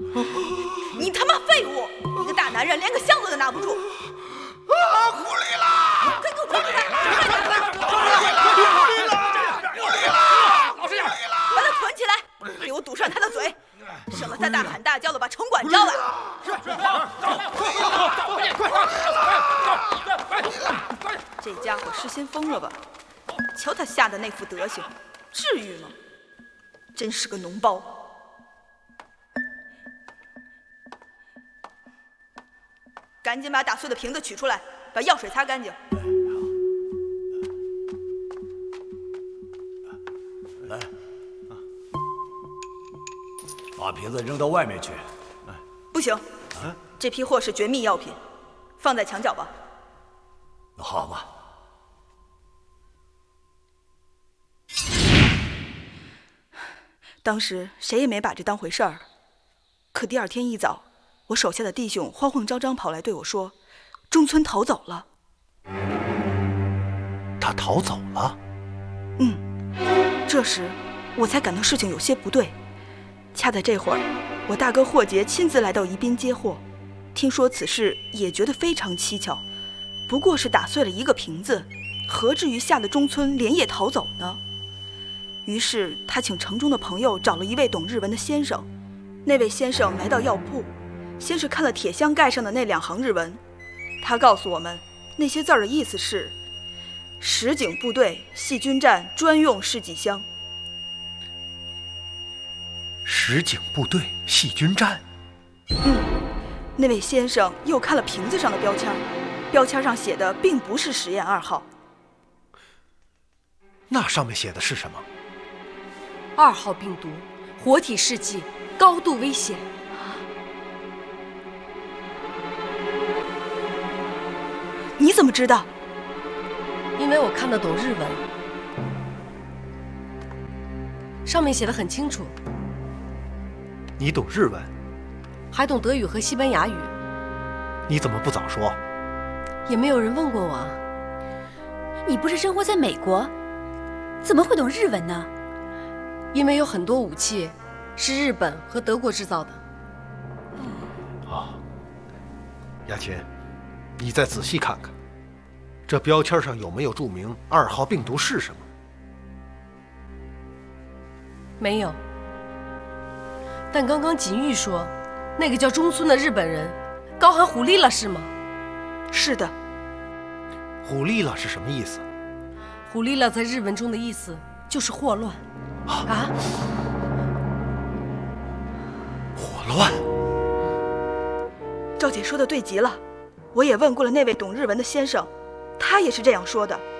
你他妈废物！一个大男人连个箱子都拿不住！ 狐狸啦！ 快给我抓住他！ 狐狸啦！ 老实点！ 把他捆起来，给我堵上他的嘴，省得他大喊大叫的把城管招来。这家伙失心疯了吧？瞧他吓得那副德行，至于吗？真是个脓包！赶紧把打碎的瓶子取出来，把药水擦干净。 来，把瓶子扔到外面去。 不行，这批货是绝密药品，放在墙角吧。 好吧。 当时谁也没把这当回事儿，可第二天一早，我手下的弟兄慌慌张张跑来对我说，中村逃走了。 他逃走了？ 这时我才感到事情有些不对。恰在这会儿，我大哥霍杰亲自来到宜宾接货，听说此事也觉得非常蹊跷，不过是打碎了一个瓶子，何至于吓得中村连夜逃走呢？于是他请城中的朋友找了一位懂日文的先生，那位先生来到药铺，先是看了铁箱盖上的那2行日文，他告诉我们那些字儿的意思是石井部队细菌战专用试剂箱。 石井部队细菌战？ 那位先生又看了瓶子上的标签，标签上写的并不是实验2号。 那上面写的是什么 ？2号病毒，活体试剂，高度危险。 你怎么知道？ 因为我看得懂日文，上面写得很清楚。 你懂日文？ 还懂德语和西班牙语。 你怎么不早说？ 也没有人问过我啊。 你不是生活在美国，怎么会懂日文呢？ 因为有很多武器是日本和德国制造的。 亚琴，你再仔细看看，这标签上有没有注明2号病毒是什么？ 没有。但刚刚锦玉说，那个叫中村的日本人高喊虎力了，是吗？ 是的。 虎力了是什么意思？ 虎力了在日文中的意思就是霍乱。啊！ 霍乱！ 赵姐说的对极了，我也问过了那位懂日文的先生，他也是这样说的。